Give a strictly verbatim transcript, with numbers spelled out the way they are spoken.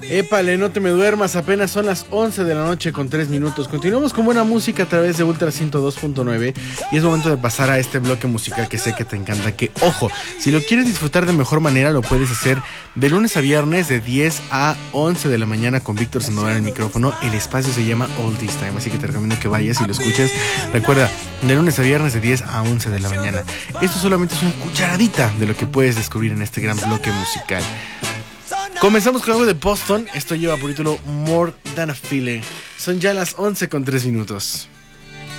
Épale, no te me duermas, apenas son las once de la noche con tres minutos. Continuamos con buena música a través de Ultra ciento dos punto nueve y es momento de pasar a este bloque musical que sé que te encanta. Que, ojo, si lo quieres disfrutar de mejor manera, lo puedes hacer de lunes a viernes de diez a once de la mañana con Víctor Sandoval en el micrófono. El espacio se llama All This Time, así que te recomiendo que vayas y lo escuches. Recuerda, de lunes a viernes de diez a once de la mañana. Esto solamente es una cucharadita de lo que puedes descubrir en este gran bloque musical. Comenzamos con algo de Boston. Esto lleva por título More Than a Feeling. Son ya las once con tres minutos.